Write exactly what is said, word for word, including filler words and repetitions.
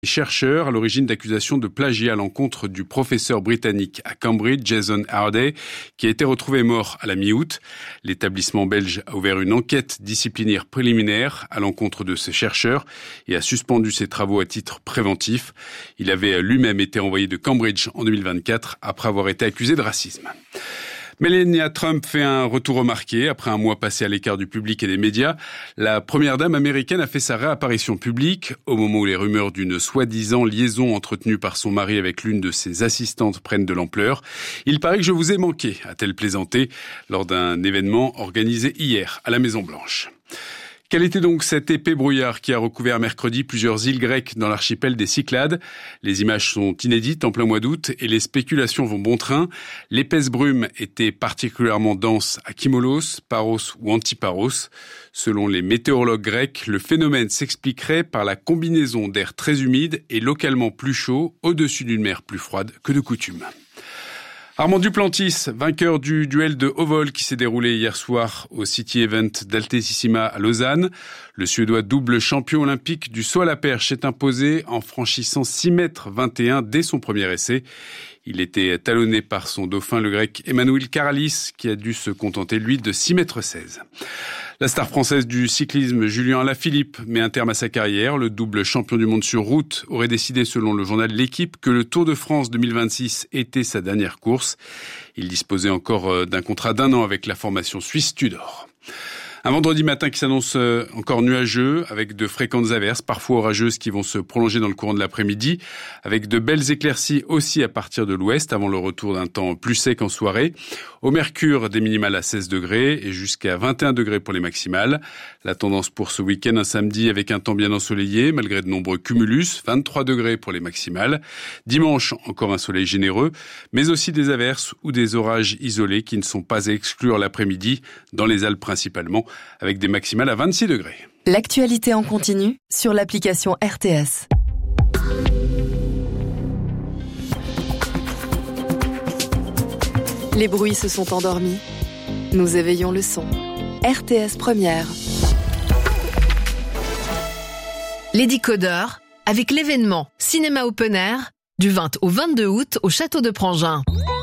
Chercheur à l'origine d'accusations de plagiat à l'encontre du professeur britannique à Cambridge, Jason Harday, qui a été retrouvé mort à la mi-août. L'établissement belge a ouvert une enquête disciplinaire préliminaire à l'encontre de ce chercheur et a suspendu ses travaux à titre préventif. Il avait lui-même été envoyé de Cambridge en deux mille vingt-quatre après avoir été accusé de racisme. Melania Trump fait un retour remarqué. Après un mois passé à l'écart du public et des médias, la première dame américaine a fait sa réapparition publique au moment où les rumeurs d'une soi-disant liaison entretenue par son mari avec l'une de ses assistantes prennent de l'ampleur. Il paraît que je vous ai manqué, a-t-elle plaisanté lors d'un événement organisé hier à la Maison-Blanche. Quel était donc cet épais brouillard qui a recouvert mercredi plusieurs îles grecques dans l'archipel des Cyclades? Les images sont inédites en plein mois d'août et les spéculations vont bon train. L'épaisse brume était particulièrement dense à Kimolos, Paros ou Antiparos. Selon les météorologues grecs, le phénomène s'expliquerait par la combinaison d'air très humide et localement plus chaud au-dessus d'une mer plus froide que de coutume. Armand Duplantis, vainqueur du duel de haut vol qui s'est déroulé hier soir au City Event d'Altissima à Lausanne. Le Suédois double champion olympique du saut à la perche est imposé en franchissant six mètres vingt et un dès son premier essai. Il était talonné par son dauphin, le grec Emmanuel Karalis, qui a dû se contenter, lui, de six mètres seize. La star française du cyclisme, Julien Alaphilippe, met un terme à sa carrière. Le double champion du monde sur route aurait décidé, selon le journal L'Équipe, que le Tour de France deux mille vingt-six était sa dernière course. Il disposait encore d'un contrat d'un an avec la formation suisse Tudor. Un vendredi matin qui s'annonce encore nuageux, avec de fréquentes averses, parfois orageuses, qui vont se prolonger dans le courant de l'après-midi, avec de belles éclaircies aussi à partir de l'ouest, avant le retour d'un temps plus sec en soirée. Au mercure, des minimales à seize degrés et jusqu'à vingt et un degrés pour les maximales. La tendance pour ce week-end, un samedi avec un temps bien ensoleillé, malgré de nombreux cumulus, vingt-trois degrés pour les maximales. Dimanche, encore un soleil généreux, mais aussi des averses ou des orages isolés qui ne sont pas à exclure l'après-midi, dans les Alpes principalement, avec des maximales à vingt-six degrés. L'actualité en continu sur l'application R T S. Les bruits se sont endormis. Nous éveillons le son. R T S Première. Les décodeurs, avec l'événement Cinéma Open Air, du vingt au vingt-deux août au Château de Prangin.